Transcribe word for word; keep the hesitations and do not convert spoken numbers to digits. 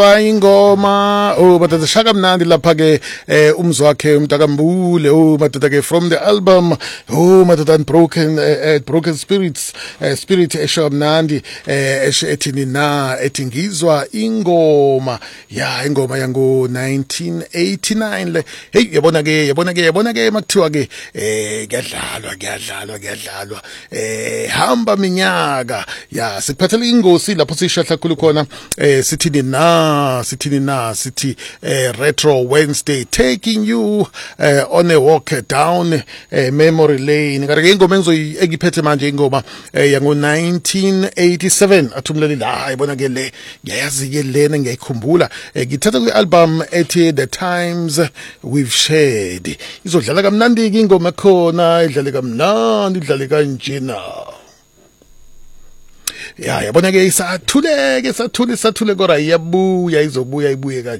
ingoma oh madoda shaka mnandi lapha ke eh, umzi wakhe umntakambule oh madoda ke from the album oh madoda Unbroken uh, Broken Spirits uh, Spirit esho mnandi eh, esho ethini na ethi ngizwa ingoma ya ingoma yango nineteen eighty-nine le hey yabona ke yabona ke yabona ke makuthiwa ke eh kuyadlalwa kuyadlalwa kuyadlalwa eh hamba minyaka ya sikuphathela ingosi lapho sishahla khulu khona eh sithini na sithini na sithi eh, Retro Wednesday taking you eh, on a walk down eh, memory lane ngare ke ingoma engizoyi engiphethe manje ingoma eh, yango nineteen eighty-seven athumleli la ayibona ke le ngiyayazi ke lena ngiyayikhumbula eh, ngithatha ku album ethi The Times We've Shared izodlala kamnandi ke ingoma khona idlale kamnandi idlale kanjena ya yabona ke isathuleke sathule sathule kodwa iyabuya izobuya ibuye kanje.